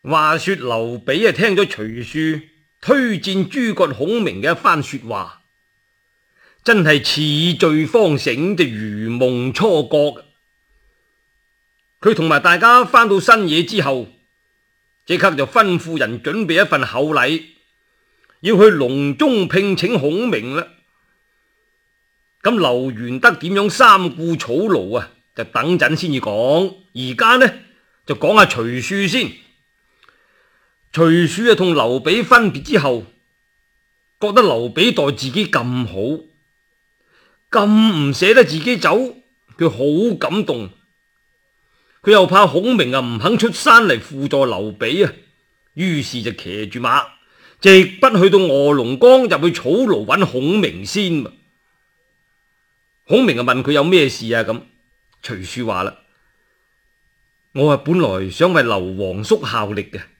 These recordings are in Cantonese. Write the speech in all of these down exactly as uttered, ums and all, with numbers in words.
話說劉備啊，聽咗徐庶推薦諸葛孔明嘅一番說話，真係似醉方醒，就如夢初覺。佢同埋大家返到新野之後，即刻就吩咐人準備一份厚禮，要去隆中聘請孔明啦。咁劉玄德點樣三顧草廬啊？就等陣先至講。而家呢就講下徐庶先。徐庶啊同劉備分別之後，覺得劉備待自己咁好，咁唔捨得自己走，佢好感動。佢又怕孔明啊唔肯出山嚟輔助劉備啊，於是就騎住馬直奔去到臥龍崗入去草廬揾孔明先。孔明啊問佢有咩事啊？咁徐庶話啦：我啊本來想為劉皇叔效力嘅，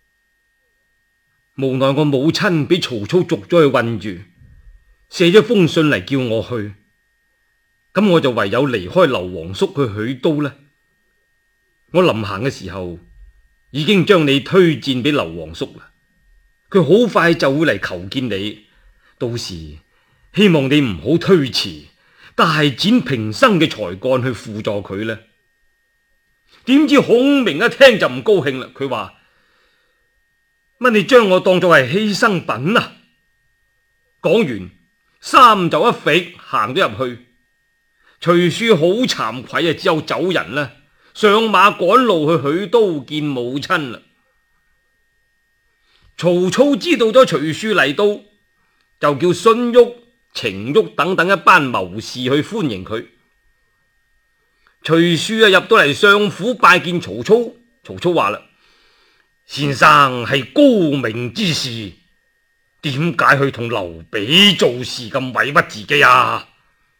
無奈我母親俾曹操捉咗去困住，寫咗封信嚟叫我去，咁我就唯有離開劉皇叔去許都啦。我臨行嘅時候已經將你推薦俾劉皇叔啦，佢好快就會嚟求見你，到時希望你唔好推辭，大展平生嘅才幹去輔助佢啦。點知孔明一聽就唔高興啦，佢話：乜你將我當作係犧牲品啊？講完衫就一揈行咗入去。徐庶好慚愧啊，只有走人啦，上馬趕路去許都見母親啦。曹操知道咗徐庶嚟到，就叫荀彧、程昱等等一班謀士去歡迎佢。徐庶啊入到嚟相府拜見曹操，曹操話啦：先生係高明之士，點解去同劉備做事咁委屈自己啊？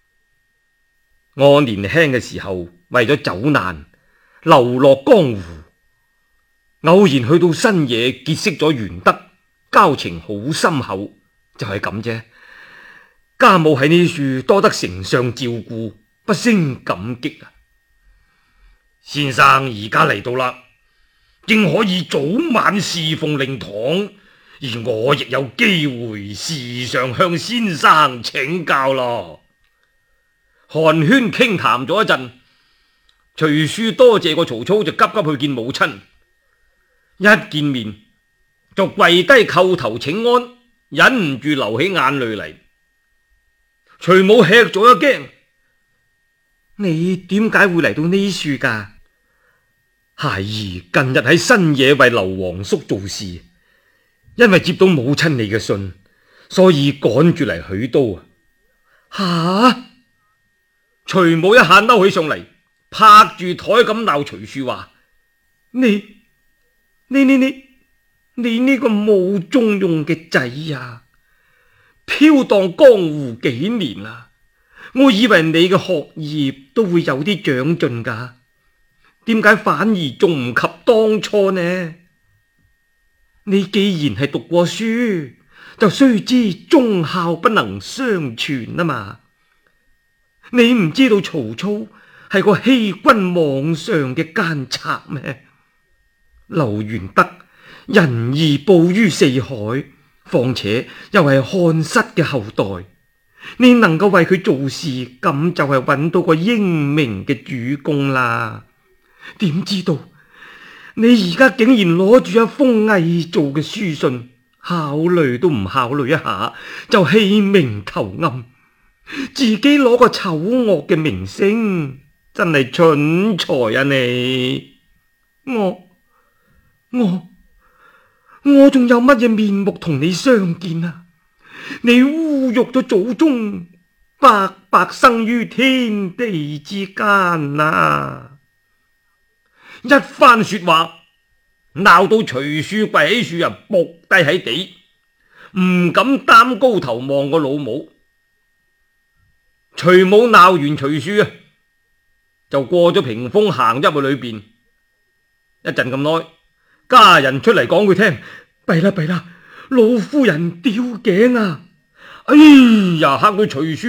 我年輕嘅時候為咗走難流落江湖，偶然去到新野結識咗玄德，交情好深厚，就係咁啫。家母喺呢處多得丞相照顧，不勝感激啊！先生而家嚟到啦，正可以早晚侍奉令堂，而我亦有機會時常向先生請教咯。寒暄傾談咗一陣，徐庶多謝過曹操，就急急去見母親。一見面就跪低叩頭請安，忍唔住流起眼淚嚟。徐母吃咗一驚：你點解會嚟到呢處噶？孩兒近日喺新野為劉皇叔做事，因為接到母親你嘅信，所以趕住嚟許都啊！吓！徐母一下嬲起上嚟，拍住台咁鬧徐庶話：你你你你你呢個冇中用嘅仔呀！飄蕩江湖幾年啦，我以為你嘅學業都會有啲長進噶，點解反而仲唔及當初呢？你既然係讀過書，就須知忠孝不能相傳啊嘛！你唔知道曹操係個欺君罔上嘅奸賊咩？劉玄德仁義布於四海，況且又係漢室嘅後代，你能夠為佢做事，咁就係揾到個英明嘅主公啦。點知道你而家竟然攞住一封偽造嘅書信，考慮都唔考慮一下就棄明投暗，自己攞個醜惡嘅名聲，真係蠢材啊你！我我我仲有乜嘢面目同你相見啊？你侮辱咗祖宗，白白生於天地之間啊！一番說話鬧到徐庶跪喺樹啊，伏低喺地，唔敢擔高頭望個老母。徐母鬧完徐庶啊，就過咗屏風行入去裏邊。一陣咁耐，家人出嚟講佢聽：弊啦弊啦，老夫人吊頸啊！哎呀，嚇到徐庶